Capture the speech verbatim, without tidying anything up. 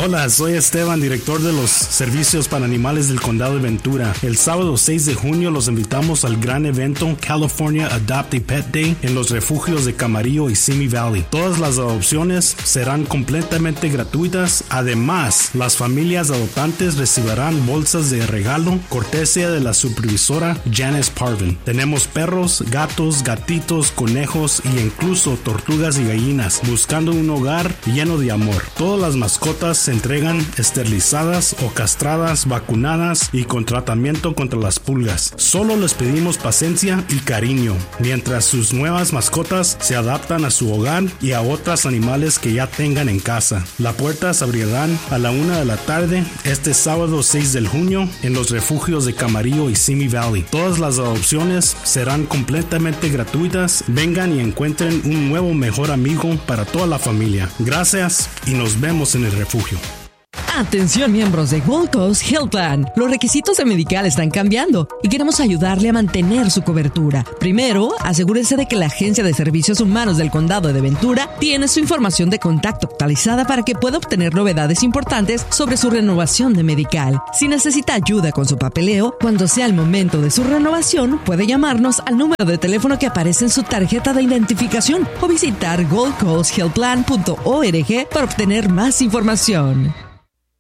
Hola, soy Esteban, director de los servicios para animales del condado de Ventura. El sábado seis de junio los invitamos al gran evento California Adopt a Pet Day en los refugios de Camarillo y Simi Valley. Todas las adopciones serán completamente gratuitas. Además, las familias adoptantes recibirán bolsas de regalo cortesía de la supervisora Janice Parvin. Tenemos perros, gatos, gatitos, conejos e incluso tortugas y gallinas buscando un hogar lleno de amor. Todas las mascotas se entregan esterilizadas o castradas, vacunadas y con tratamiento contra las pulgas. Solo les pedimos paciencia y cariño mientras sus nuevas mascotas se adaptan a su hogar y a otros animales que ya tengan en casa. Las puertas se abrirán a la una de la tarde este sábado seis de junio en los refugios de Camarillo y Simi Valley. Todas las adopciones serán completamente gratuitas. Vengan y encuentren un nuevo mejor amigo para toda la familia. Gracias y nos vemos en el refugio. Atención miembros de Gold Coast Health Plan. Los requisitos de Medical están cambiando y queremos ayudarle a mantener su cobertura. Primero, asegúrese de que la Agencia de Servicios Humanos del Condado de Ventura tiene su información de contacto actualizada para que pueda obtener novedades importantes sobre su renovación de Medical. Si necesita ayuda con su papeleo, cuando sea el momento de su renovación, puede llamarnos al número de teléfono que aparece en su tarjeta de identificación o visitar gold coast health plan punto org para obtener más información.